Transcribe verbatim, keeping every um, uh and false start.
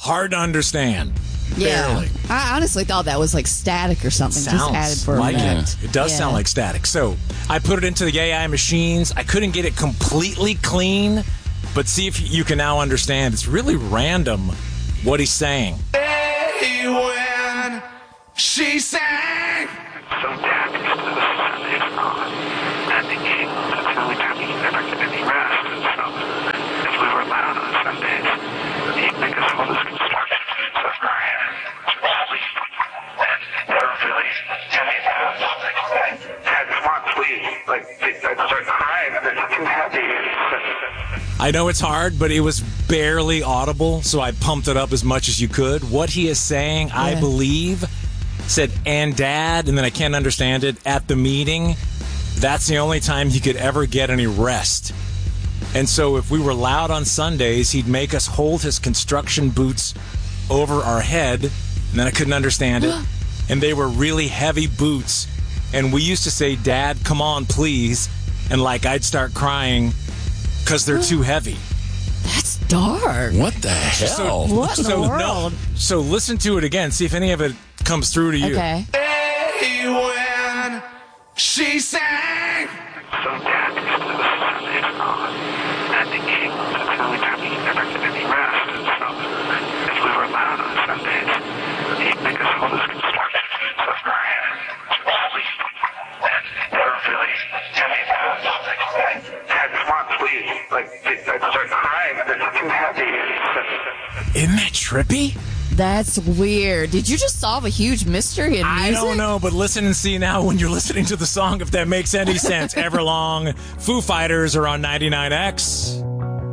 hard to understand. Yeah. Barely. I honestly thought that was like static or something. Sounds just added for like effect. it. It does Yeah. sound like static. So I put it into the A I machines. I couldn't get it completely clean, but see if you can now understand. It's really random what he's saying. Hey, when she sang. So Dad used to Sundays on, and the king, that's the only time he could ever get any rest. And so, if we were allowed on Sundays, he'd make us hold his construction boots over our heads to sleep. And they're really heavy boots. Dad, come on, please. Like, I'd start crying, and it's too heavy. I know it's hard, but it was barely audible, so I pumped it up as much as you could. What he is saying, I Yeah. believe, said, and Dad, and then I can't understand it, at the meeting, that's the only time he could ever get any rest. And so if we were loud on Sundays, he'd make us hold his construction boots over our head, and then I couldn't understand it. And they were really heavy boots, and we used to say, Dad, come on, please, and like I'd start crying because they're too heavy. That's dark. What the hell? What in the no, world? so listen to it again. See if any of it comes through to you. Okay. Hey, when she sang. So Dad used to Sundays on, and the king, that's the only time he could ever get any rest. And so, if we were allowed on Sundays, he'd make us hold his construction boots over our heads to sleep. And they're really heavy boots. Dad, come on, please. Like, I'd start crying, and it's too heavy. Isn't that trippy? That's weird. Did you just solve a huge mystery in music? I don't know, but listen and see now when you're listening to the song if that makes any sense. Everlong, Foo Fighters are on ninety-nine X.